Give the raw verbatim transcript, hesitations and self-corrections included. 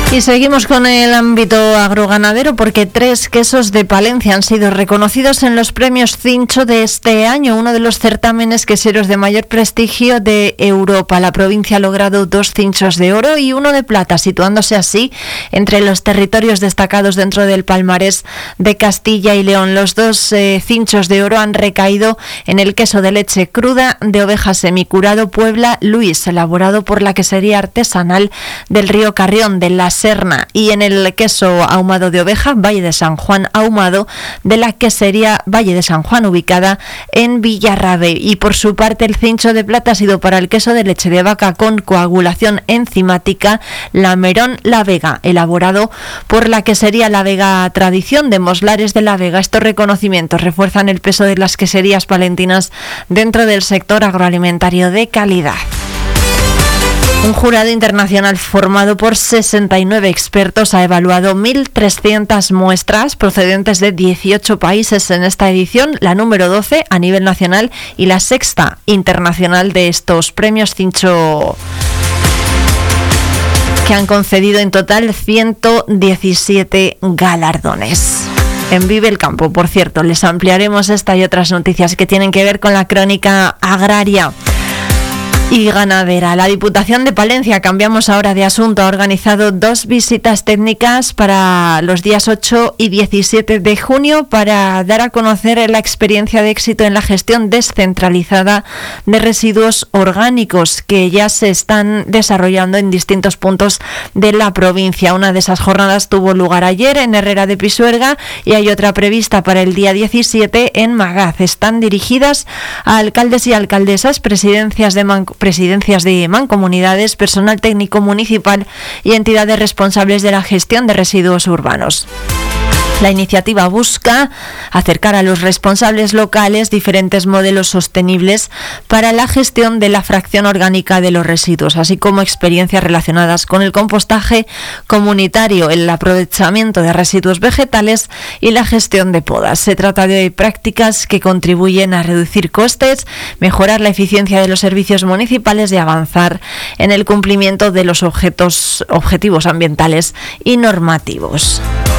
Y seguimos con el ámbito agroganadero porque tres quesos de Palencia han sido reconocidos en los premios Cincho de este año, uno de los certámenes queseros de mayor prestigio de Europa. La provincia ha logrado dos cinchos de oro y uno de plata, situándose así entre los territorios destacados dentro del palmarés de Castilla y León. Los dos eh, cinchos de oro han recaído en el queso de leche cruda de oveja semicurado Puebla Luis, elaborado por la quesería artesanal del río Carrión de la Serna, y en el queso ahumado de oveja Valle de San Juan ahumado de la quesería Valle de San Juan, ubicada en Villarrabe. Y por su parte el cincho de plata ha sido para el queso de leche de vaca con coagulación enzimática Lamerón La Vega, elaborado por la quesería La Vega Tradición de Moslares de La Vega. Estos reconocimientos refuerzan el peso de las queserías palentinas dentro del sector agroalimentario de calidad. Un jurado internacional formado por sesenta y nueve expertos ha evaluado mil trescientas muestras procedentes de dieciocho países en esta edición, la número doce a nivel nacional y la sexta internacional de estos premios Cincho, que han concedido en total ciento diecisiete galardones. En Vive el Campo, por cierto, les ampliaremos esta y otras noticias que tienen que ver con la crónica agraria y ganadera. La Diputación de Palencia, cambiamos ahora de asunto, ha organizado dos visitas técnicas para los días ocho y diecisiete de junio para dar a conocer la experiencia de éxito en la gestión descentralizada de residuos orgánicos que ya se están desarrollando en distintos puntos de la provincia. Una de esas jornadas tuvo lugar ayer en Herrera de Pisuerga y hay otra prevista para el día diecisiete en Magaz. Están dirigidas a alcaldes y alcaldesas, presidencias de man- presidencias de mancomunidades, personal técnico municipal y entidades responsables de la gestión de residuos urbanos. La iniciativa busca acercar a los responsables locales diferentes modelos sostenibles para la gestión de la fracción orgánica de los residuos, así como experiencias relacionadas con el compostaje comunitario, el aprovechamiento de residuos vegetales y la gestión de podas. Se trata de prácticas que contribuyen a reducir costes, mejorar la eficiencia de los servicios municipales y avanzar en el cumplimiento de los objetos, objetivos ambientales y normativos.